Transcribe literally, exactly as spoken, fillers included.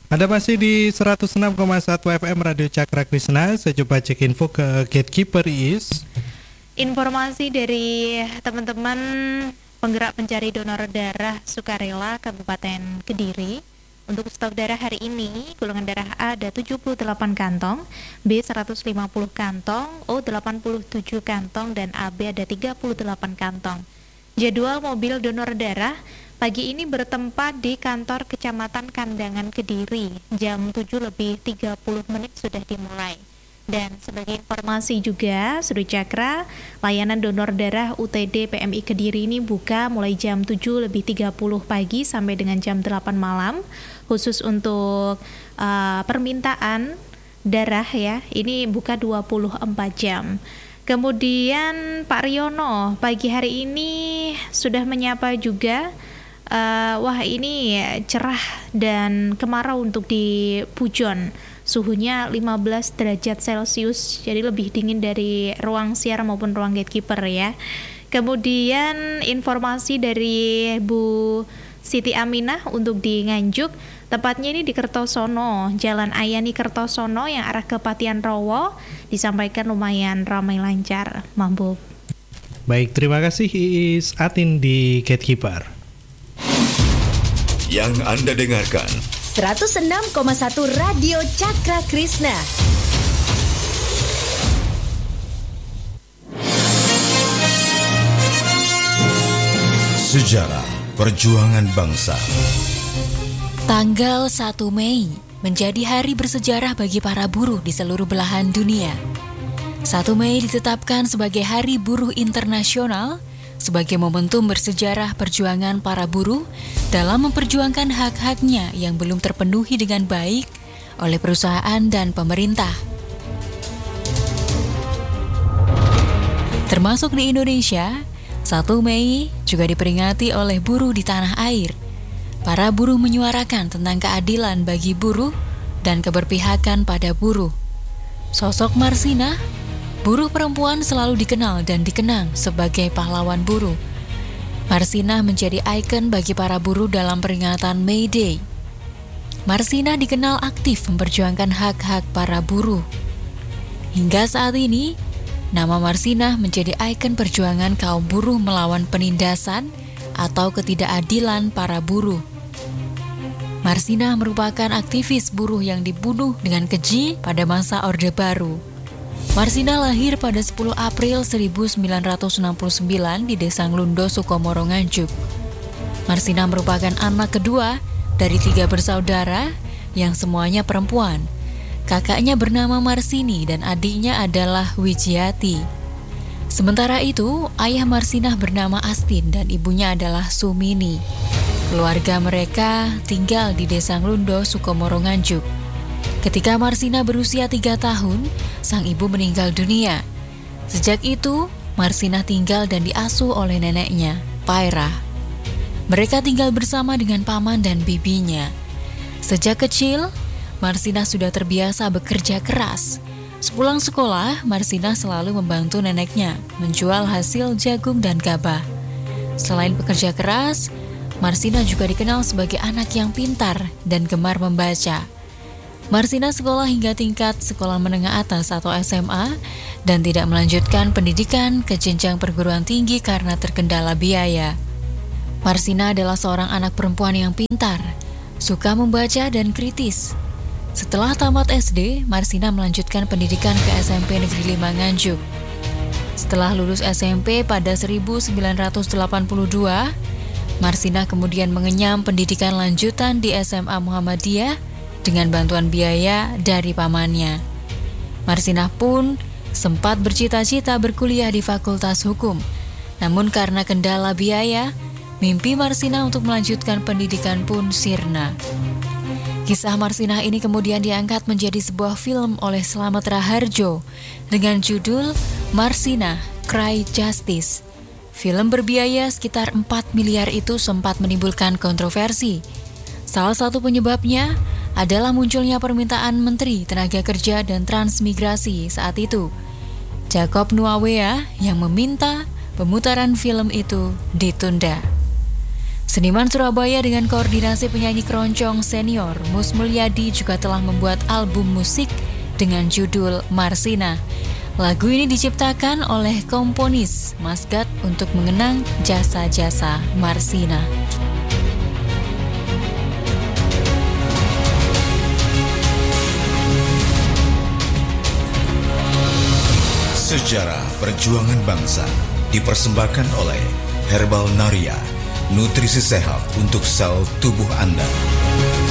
Anda masih di seratus enam koma satu F M Radio Cakra Krishna. Saya coba cek info ke Gatekeeper is. Informasi dari teman-teman penggerak pencari donor darah sukarela Kabupaten Kediri. Untuk stok darah hari ini, golongan darah A ada tujuh puluh delapan kantong, B seratus lima puluh kantong, O delapan puluh tujuh kantong, dan A B ada tiga puluh delapan kantong. Jadwal mobil donor darah pagi ini bertempat di kantor Kecamatan Kandangan Kediri. Jam tujuh lebih tiga puluh menit sudah dimulai. Dan sebagai informasi juga, Sudut Cakra, layanan donor darah U T D P M I Kediri ini buka mulai jam tujuh lebih tiga puluh pagi sampai dengan jam delapan malam. Khusus untuk uh, permintaan darah ya, ini buka dua puluh empat jam. Kemudian Pak Riono pagi hari ini sudah menyapa juga. Uh, wah ini cerah dan kemarau untuk di Pujon. Suhunya lima belas derajat Celcius, jadi lebih dingin dari ruang siar maupun ruang gatekeeper ya. Kemudian informasi dari Bu Siti Aminah untuk di Nganjuk, tepatnya ini di Kertosono, Jalan Ayani Kertosono yang arah ke Patian Rowo, disampaikan lumayan ramai lancar, Mambub. Baik, terima kasih Iis Atin di Gatekeeper. Yang Anda dengarkan seratus enam koma satu Radio Cakra Krishna. Sejarah Perjuangan Bangsa. Tanggal satu Mei menjadi hari bersejarah bagi para buruh di seluruh belahan dunia. satu Mei ditetapkan sebagai Hari Buruh Internasional sebagai momentum bersejarah perjuangan para buruh dalam memperjuangkan hak-haknya yang belum terpenuhi dengan baik oleh perusahaan dan pemerintah. Termasuk di Indonesia, satu Mei juga diperingati oleh buruh di tanah air. Para buruh menyuarakan tentang keadilan bagi buruh dan keberpihakan pada buruh. Sosok Marsinah, buruh perempuan, selalu dikenal dan dikenang sebagai pahlawan buruh. Marsinah menjadi ikon bagi para buruh dalam peringatan May Day. Marsinah dikenal aktif memperjuangkan hak-hak para buruh. Hingga saat ini, nama Marsinah menjadi ikon perjuangan kaum buruh melawan penindasan atau ketidakadilan para buruh. Marsinah merupakan aktivis buruh yang dibunuh dengan keji pada masa Orde Baru. Marsinah lahir pada sepuluh April seribu sembilan ratus enam puluh sembilan di Desa Nglundo, Sukomoro, Nganjuk. Marsinah merupakan anak kedua dari tiga bersaudara yang semuanya perempuan. Kakaknya bernama Marsini dan adiknya adalah Wijiati. Sementara itu, ayah Marsinah bernama Astin dan ibunya adalah Sumini. Keluarga mereka tinggal di Desa Nglundo, Sukomoro, Nganjuk. Ketika Marsinah berusia tiga tahun, sang ibu meninggal dunia. Sejak itu, Marsinah tinggal dan diasuh oleh neneknya, Pairah. Mereka tinggal bersama dengan paman dan bibinya. Sejak kecil, Marsinah sudah terbiasa bekerja keras. Sepulang sekolah, Marsinah selalu membantu neneknya menjual hasil jagung dan gabah. Selain bekerja keras, Marsinah juga dikenal sebagai anak yang pintar dan gemar membaca. Marsinah sekolah hingga tingkat sekolah menengah atas atau S M A dan tidak melanjutkan pendidikan ke jenjang perguruan tinggi karena terkendala biaya. Marsinah adalah seorang anak perempuan yang pintar, suka membaca dan kritis. Setelah tamat S D, Marsinah melanjutkan pendidikan ke S M P Negeri lima Nganjuk. Setelah lulus S M P pada seribu sembilan ratus delapan puluh dua, Marsinah kemudian mengenyam pendidikan lanjutan di S M A Muhammadiyah dengan bantuan biaya dari pamannya. Marsinah pun sempat bercita-cita berkuliah di Fakultas Hukum. Namun karena kendala biaya, mimpi Marsinah untuk melanjutkan pendidikan pun sirna. Kisah Marsinah ini kemudian diangkat menjadi sebuah film oleh Slamet Raharjo dengan judul Marsinah, Cry Justice. Film berbiaya sekitar empat miliar itu sempat menimbulkan kontroversi. Salah satu penyebabnya adalah munculnya permintaan Menteri Tenaga Kerja dan Transmigrasi saat itu, Jacob Nuawea, yang meminta pemutaran film itu ditunda. Seniman Surabaya dengan koordinasi penyanyi keroncong senior Mus Mulyadi juga telah membuat album musik dengan judul Marsina. Lagu ini diciptakan oleh komponis Mas Gat untuk mengenang jasa-jasa Marsina. Sejarah perjuangan bangsa dipersembahkan oleh Herbal Naria, nutrisi sehat untuk sel tubuh Anda.